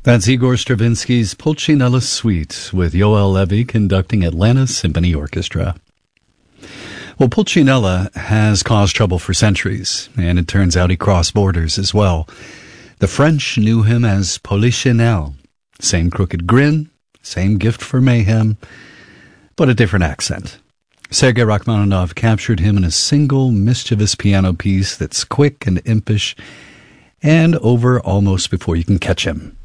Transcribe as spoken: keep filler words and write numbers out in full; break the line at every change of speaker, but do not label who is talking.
That's Igor Stravinsky's Pulcinella Suite with Yoel Levy conducting Atlanta Symphony Orchestra. Well, Pulcinella has caused trouble for centuries, and it turns out he crossed borders as well. The French knew him as Polichinelle. Same crooked grin, same gift for mayhem, but a different accent. Sergei Rachmaninoff captured him in a single mischievous piano piece that's quick and impish and over almost before you can catch him.